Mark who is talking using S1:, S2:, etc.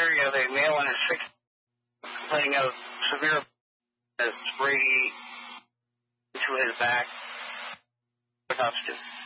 S1: area of a male in his 60s complaining of severe spray to his back.